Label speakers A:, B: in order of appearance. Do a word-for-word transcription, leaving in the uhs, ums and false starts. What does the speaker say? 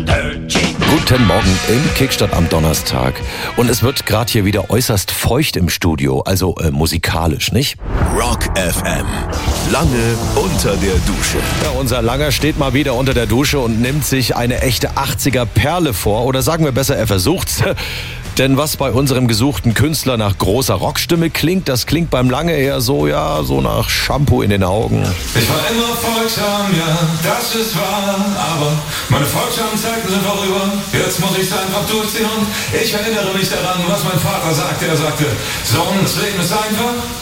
A: Guten Morgen im Kickstart am Donnerstag. Und es wird gerade hier wieder äußerst feucht im Studio, also äh, musikalisch, nicht?
B: Rock F M. Lange unter der Dusche.
A: Ja, unser Langer steht mal wieder unter der Dusche und nimmt sich eine echte achtziger-Perle vor. Oder sagen wir besser, er versucht's. Denn was bei unserem gesuchten Künstler nach großer Rockstimme klingt, das klingt beim Lange eher so, ja, so nach Shampoo in den Augen.
C: Ich war immer folgsam, ja, das ist wahr, aber meine folgsamen Zeiten sind vorüber. Jetzt muss ich's einfach durchziehen und ich erinnere mich daran, was mein Vater sagte. Er sagte, Sohn, das Leben ist einfach.